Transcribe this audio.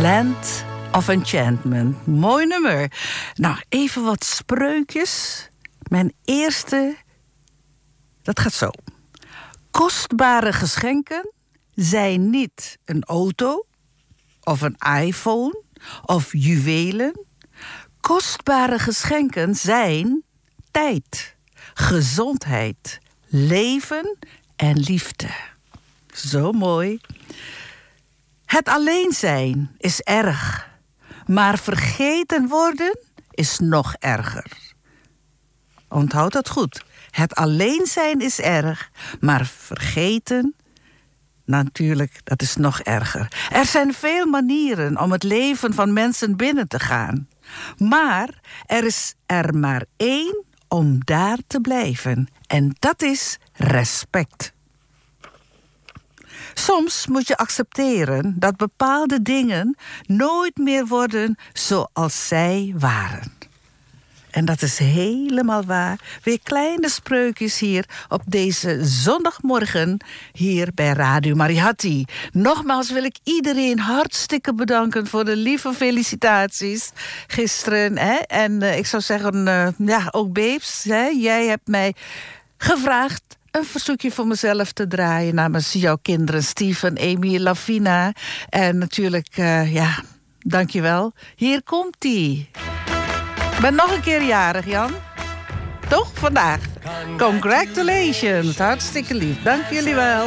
Land of Enchantment. Mooi nummer. Nou, even wat spreukjes. Mijn eerste, dat gaat zo. Kostbare geschenken zijn niet een auto of een iPhone of juwelen. Kostbare geschenken zijn tijd, gezondheid, leven en liefde. Zo mooi. Het alleen zijn is erg, maar vergeten worden is nog erger. Onthoud dat goed. Het alleen zijn is erg, maar vergeten, natuurlijk, dat is nog erger. Er zijn veel manieren om het leven van mensen binnen te gaan. Maar er is er maar één om daar te blijven. En dat is respect. Soms moet je accepteren dat bepaalde dingen nooit meer worden zoals zij waren. En dat is helemaal waar. Weer kleine spreukjes hier op deze zondagmorgen hier bij Radio Mariatti. Nogmaals wil ik iedereen hartstikke bedanken voor de lieve felicitaties gisteren. Hè? En ik zou zeggen, ook Beeps, hè? Jij hebt mij gevraagd een verzoekje voor mezelf te draaien namens jouw kinderen Steven, Amy, Lavina. En natuurlijk, dankjewel. Hier komt-ie. Ik ben nog een keer jarig, Jan. Toch? Vandaag. Congratulations. Hartstikke lief. Dank jullie wel.